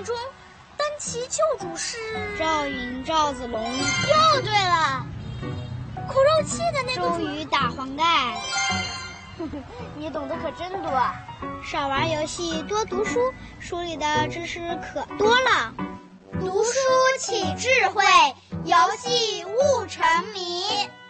传中，单骑救主是赵云、赵子龙。 又对了，苦肉计的那个周瑜打黄盖。 你懂得可真多。 少玩游戏，多读书，书里的知识可多了。 读书起智慧，游戏悟沉迷。